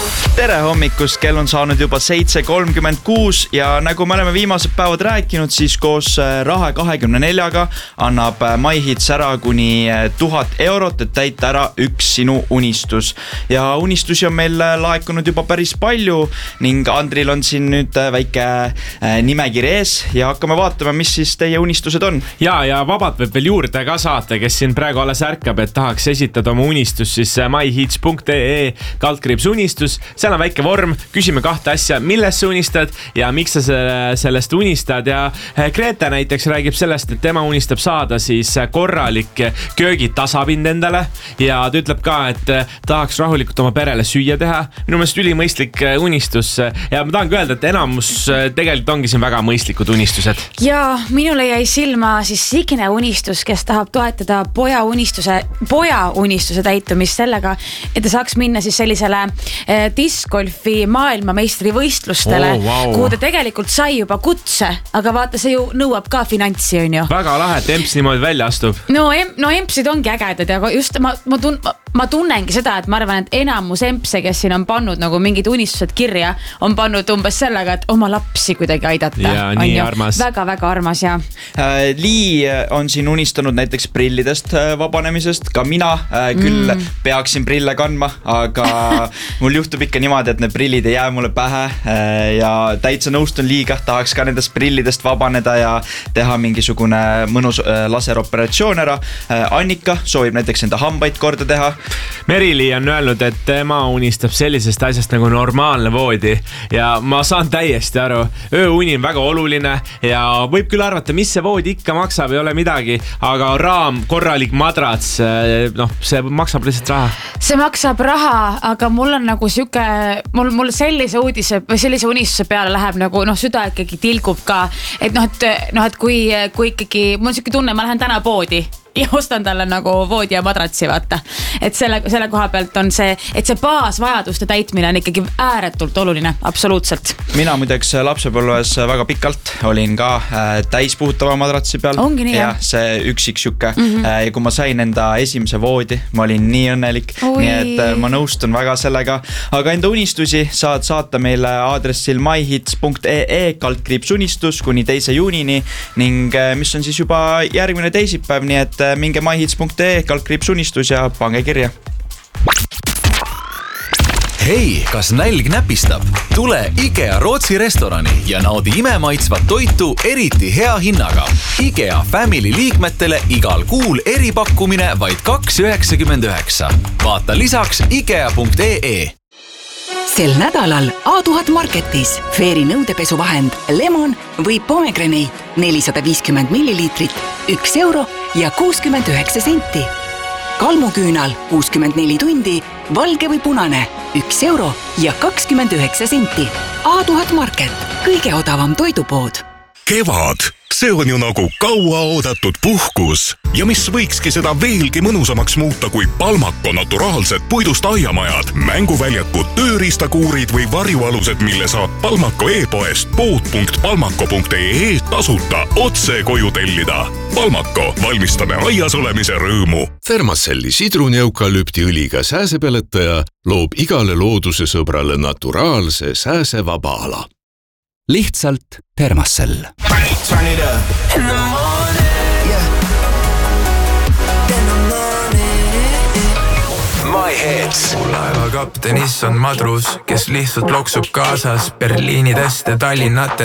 Tere hommikust, kell on saanud juba 7:36 ja nagu me oleme viimased päevad rääkinud, siis koos Rahe24-ga annab MyHits ära kuni 1000 eurot, et täita ära üks sinu unistus. Ja unistusi on meil laekunud juba päris palju ning Andril on siin nüüd väike nimekiri ees ja hakkame vaatama, mis siis teie unistused on. Ja vabalt võib veel juurde ka saata, kes siin praegu alles ärkab, et tahaks esitada oma unistus, siis myhits.ee /unistus. Seal on väike vorm, küsime 2 asja, millest sa unistad ja miks sa sellest unistad. Ja Grete näiteks räägib sellest, et tema unistab saada siis korralik köögitasapind endale ja ta ütleb ka, et tahaks rahulikult oma perele süüa teha. Minu meelest ülimõistlik unistus ja ma tahangi öelda, et enamus tegelikult ongi siin väga mõistlikud unistused. Ja minule jäi silma siis Signe unistus, kes tahab toetada poja unistuse täitumist sellega, et ta saaks minna siis sellisele discgolfi maailmameistri võistlustele, kuhu ta tegelikult sai juba kutse, aga vaata, see ju nõuab ka finantsi, on ju. Väga lahe, et Emps niimoodi välja astub. No Empsid ongi ägedad ja just ma tunnengi seda, et ma arvan, et enamus Empse, kes siin on pannud nagu mingid unistused kirja, on pannud umbes sellega, et oma lapsi kuidagi aidata. Ja nii armas. Väga armas, ja. Lii on siin unistanud näiteks prillidest vabanemisest, ka mina küll peaksin prille kandma, aga mul juhtub ikka niimoodi, et need prillid ei jää mulle pähe ja täitsa nõustun Liiga, tahaks ka nendest prillidest vabaneda ja teha mingisugune mõnus laseroperatsioon ära. Annika soovib näiteks enda hambaid korda teha. Merili on öelnud, et tema unistab sellisest asjast nagu normaalne voodi ja ma saan täiesti aru, ööuni on väga oluline ja võib küll arvata, mis see voodi ikka maksab, ei ole midagi, aga raam, korralik madrats, see maksab lihtsalt raha. See maksab raha, aga mul on nagu mul sellise unistuse peale läheb nagu süda ikkagi tilgub ka, et kui ikkagi mul on siuke tunne, ma lähen täna poodi ja ostan talle nagu voodi ja madratsi, vaata. Et selle koha pealt on see, et see baasvajaduste täitmine on ikkagi ääretult oluline, absoluutselt. Mina muideks lapsepõlves väga pikalt olin ka täispuhutava madratsi peal. Ongi nii, ja see üksik siuke. Ja kui ma sain enda esimese voodi, ma olin nii õnnelik. Nii et ma nõustun väga sellega. Aga enda unistusi saad saata meile aadressil myhits.ee /unistus kuni 2. juunini ning mis on siis juba järgmine teisipäev, nii et minge myhits.ee /unistus ja pange kirja. Hei, kas nälg näpistab? Tule IKEA Rootsi restorani ja naudi imemaitsvat toitu eriti hea hinnaga. IKEA Family liikmetele igal kuul eripakkumine vaid 2,99. Vaata lisaks IKEA.ee. Sel nädalal A1000 Marketis Fairy nõudepesuvahend Lemon või Pomegranate 450 milliliitrit, 1 euro ja 69 senti. Kalmuküünal 64 tundi, valge või punane, 1 euro ja 29 senti. A1000 Market, kõige odavam toidupood. Kevad, see on ju nagu kaua oodatud puhkus. Ja mis võikski seda veelgi mõnusamaks muuta kui Palmako naturaalsed puidust aiamajad, mänguväljakud, tööriistakuurid või varjualused, mille saab Palmako e-poest pood.palmako.ee tasuta otse koju tellida. Palmako, valmistame aias olemise rõõmu. Thermacelli sidruni-eukalüptiõliga sääsepeletaja loob igale looduse sõbrale naturaalse sääsevaba ala. Lihtsalt Thermacell. Laeva kaptenis on madrus, kes lihtsalt loksub kaasas Berliinidest ja Tallinnate